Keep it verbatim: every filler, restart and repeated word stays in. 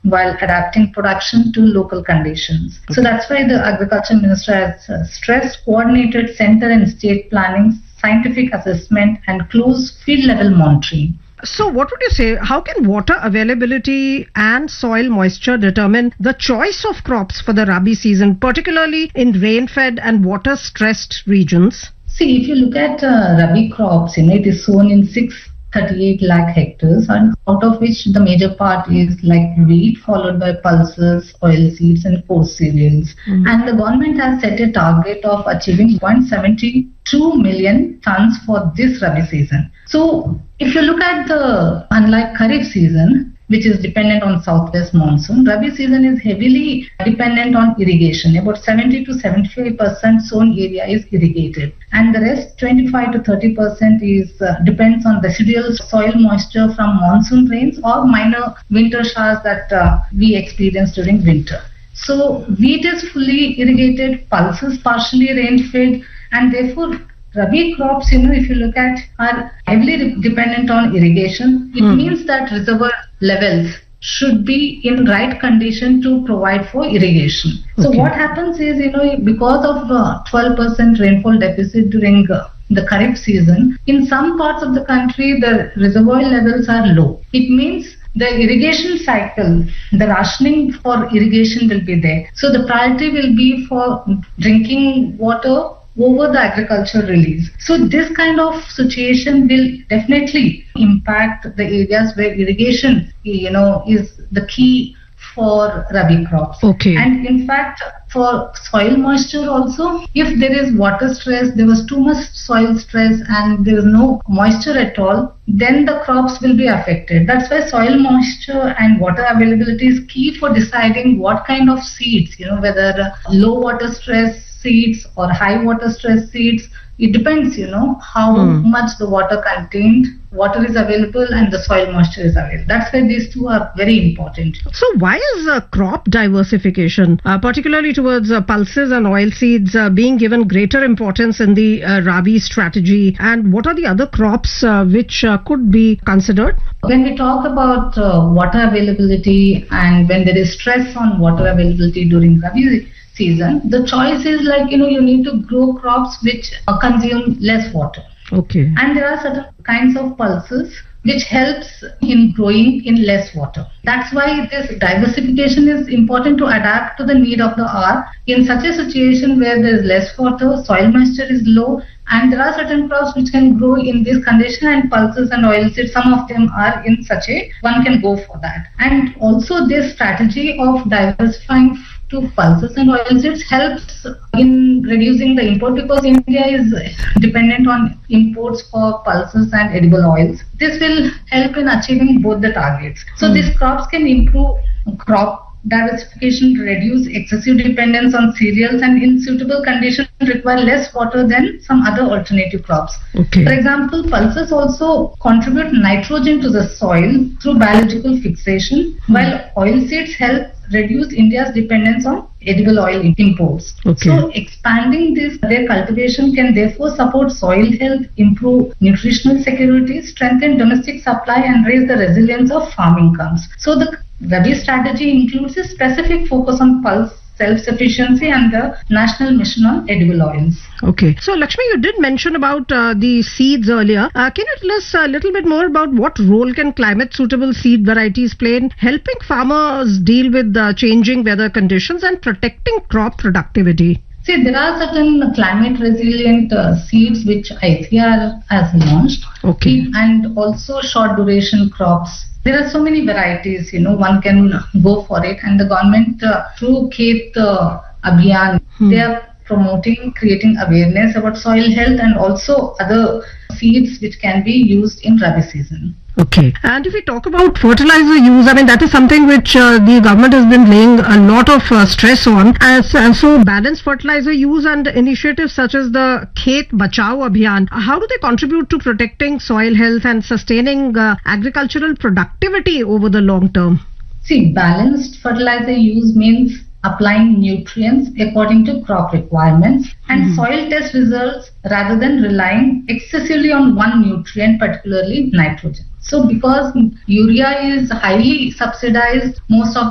while adapting production to local conditions. Okay. So that's why the Agriculture Minister has uh, stressed coordinated center and state planning, scientific assessment and close field level monitoring. So what would you say, how can water availability and soil moisture determine the choice of crops for the Rabi season, particularly in rain-fed and water-stressed regions? See, if you look at uh, Rabi crops, you know, it is sown in six hundred thirty-eight lakh hectares, and out of which the major part is like wheat, followed by pulses, oilseeds and coarse cereals. Mm. And the government has set a target of achieving one hundred seventy-two million tons for this Rabi season. So if you look at the, unlike Kharif season, which is dependent on southwest monsoon, Rabi season is heavily dependent on irrigation. About seventy to seventy-five percent sown area is irrigated, and the rest twenty-five to thirty percent is uh, depends on residual soil moisture from monsoon rains or minor winter showers that uh, we experience during winter. So wheat is fully irrigated, pulses partially rain-fed, and therefore Rabi crops, you know, if you look at, are heavily dependent on irrigation. It mm. means that reservoir levels should be in right condition to provide for irrigation. Okay. So what happens is, you know, because of uh, twelve percent rainfall deficit during uh, the Kharif season, in some parts of the country, the reservoir levels are low. It means the irrigation cycle, the rationing for irrigation will be there. So the priority will be for drinking water over the agricultural release. So this kind of situation will definitely impact the areas where irrigation, you know, is the key for Rabi crops. Okay. And in fact, for soil moisture also, if there is water stress, there was too much soil stress and there is no moisture at all, then the crops will be affected. That's why soil moisture and water availability is key for deciding what kind of seeds, you know, whether low water stress seeds or high water stress seeds. It depends, you know, how mm. much the water contained, water is available and the soil moisture is available. That's why these two are very important. So why is uh, crop diversification, uh, particularly towards uh, pulses and oilseeds, uh, being given greater importance in the uh, Rabi strategy? And what are the other crops uh, which uh, could be considered? When we talk about uh, water availability and when there is stress on water availability during Rabi season, the choice is like, you know, you need to grow crops which uh, consume less water. Okay. And there are certain kinds of pulses which helps in growing in less water. That's why this diversification is important to adapt to the need of the hour. In such a situation where there is less water, soil moisture is low, and there are certain crops which can grow in this condition, and pulses and oilseeds, some of them are in such a, one can go for that. And also this strategy of diversifying to pulses and oilseeds helps in reducing the import, because India is dependent on imports for pulses and edible oils. This will help in achieving both the targets. So mm. these crops can improve crop diversification to reduce excessive dependence on cereals, and in suitable conditions require less water than some other alternative crops. Okay. For example, pulses also contribute nitrogen to the soil through biological fixation, mm. while oilseeds help reduce India's dependence on edible oil imports. Okay. So expanding this, their cultivation can therefore support soil health, improve nutritional security, strengthen domestic supply and raise the resilience of farm incomes. So the Rabi strategy includes a specific focus on pulse self-sufficiency and the National Mission on Edible Oils. Okay. So Lakshmi, you did mention about uh, the seeds earlier. Uh, can you tell us a little bit more about what role can climate-suitable seed varieties play in helping farmers deal with uh, changing weather conditions and protecting crop productivity? See, there are certain climate-resilient uh, seeds which I C R has launched. Okay. And also short-duration crops. There are so many varieties, you know, one can go for it. And the government, uh, through Khet uh, Abhiyan, hmm. they are promoting, creating awareness about soil health and also other seeds which can be used in Rabi season. Okay. And if we talk about fertilizer use, I mean, that is something which uh, the government has been laying a lot of uh, stress on. As, and so balanced fertilizer use and initiatives such as the Khet Bachao Abhiyan, how do they contribute to protecting soil health and sustaining uh, agricultural productivity over the long term? See, balanced fertilizer use means applying nutrients according to crop requirements and mm-hmm. soil test results rather than relying excessively on one nutrient, particularly nitrogen. So because urea is highly subsidized, most of